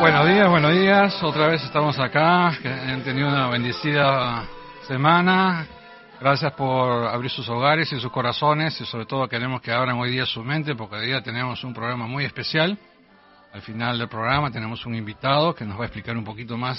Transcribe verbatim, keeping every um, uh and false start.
Buenos días, buenos días. Otra vez estamos acá. Que han tenido una bendecida semana. Gracias por abrir sus hogares y sus corazones y sobre todo queremos que abran hoy día su mente porque hoy día tenemos un programa muy especial. Al final del programa tenemos un invitado que nos va a explicar un poquito más